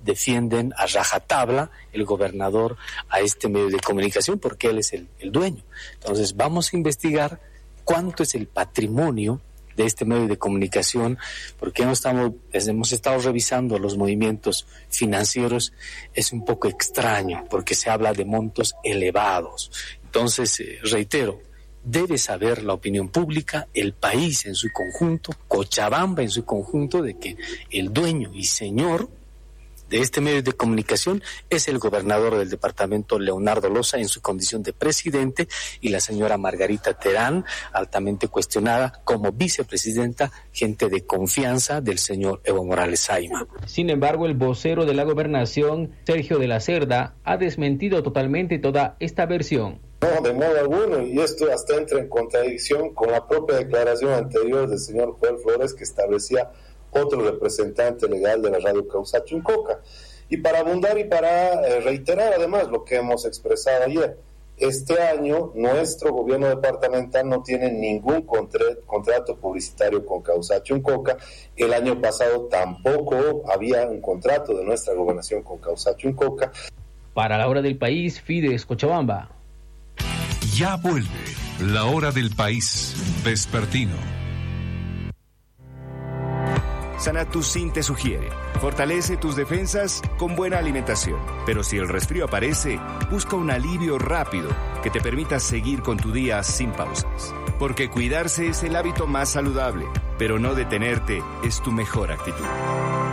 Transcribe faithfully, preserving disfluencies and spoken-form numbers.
defienden a rajatabla el gobernador a este medio de comunicación porque él es el, el dueño. Entonces vamos a investigar cuánto es el patrimonio de este medio de comunicación, porque no estamos, hemos estado revisando los movimientos financieros. Es un poco extraño porque se habla de montos elevados. Entonces, eh, reitero, debe saber la opinión pública, el país en su conjunto, Cochabamba en su conjunto, de que el dueño y señor de este medio de comunicación es el gobernador del departamento, Leonardo Loza, en su condición de presidente, y la señora Margarita Terán, altamente cuestionada como vicepresidenta, gente de confianza del señor Evo Morales Saima. Sin embargo, el vocero de la gobernación, Sergio de la Cerda, ha desmentido totalmente toda esta versión. No, de modo alguno, y esto hasta entra en contradicción con la propia declaración anterior del señor Joel Flores, que establecía otro representante legal de la radio Causacho-Uncoca. Y para abundar y para eh, reiterar además lo que hemos expresado ayer, este año nuestro gobierno departamental no tiene ningún contra- contrato publicitario con Causacho-Uncoca. El año pasado tampoco había un contrato de nuestra gobernación con Causacho-Uncoca. Para la hora del país, Fides Cochabamba. Ya vuelve la hora del país vespertino. Sanatucin te sugiere: fortalece tus defensas con buena alimentación. Pero si el resfrío aparece, busca un alivio rápido que te permita seguir con tu día sin pausas. Porque cuidarse es el hábito más saludable, pero no detenerte es tu mejor actitud.